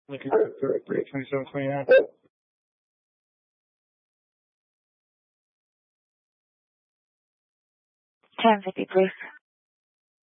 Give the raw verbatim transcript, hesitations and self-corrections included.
Looking at three twenty-seven twenty-nine. ten fifty, please.